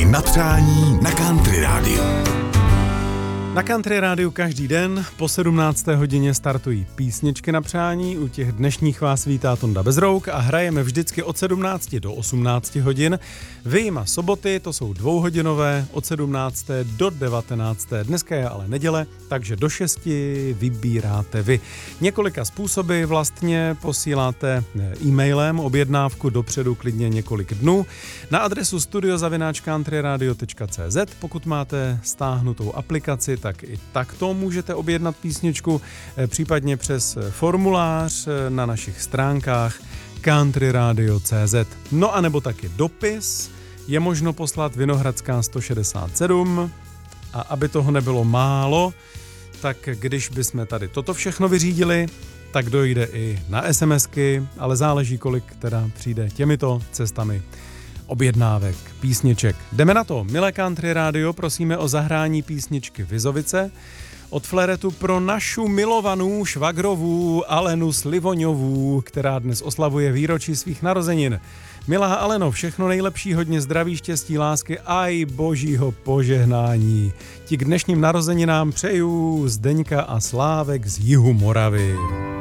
na přání na Country Rádiu. Na Country Rádiu každý den po 17. hodině startují písničky na přání. U těch dnešních vás vítá Tonda Bezrouk a hrajeme vždycky od 17 do 18 hodin. Vyjma soboty, to jsou dvouhodinové, od 17. do 19. Dneska je ale neděle, takže do 6 vybíráte vy. Několika způsoby vlastně posíláte e-mailem objednávku dopředu klidně několik dnů na adresu studio@countryradio.cz. Pokud máte stáhnutou aplikaci, tak i takto můžete objednat písničku, případně přes formulář na našich stránkách countryradio.cz. No a nebo taky dopis je možno poslat Vinohradská 167 a aby toho nebylo málo, tak když bychom tady toto všechno vyřídili, tak dojde i na SMSky, ale záleží, kolik teda přijde těmito cestami objednávek, písniček. Jdeme na to. Milé Country Radio, prosíme o zahrání písničky Vizovice od Fleretu pro našu milovanou švagrovou Alenu Slivoňovou, která dnes oslavuje výročí svých narozenin. Milá Aleno, všechno nejlepší, hodně zdraví, štěstí, lásky a i božího požehnání. Ti k dnešním narozeninám přeju Zdeňka a Slávek z jihu Moravy.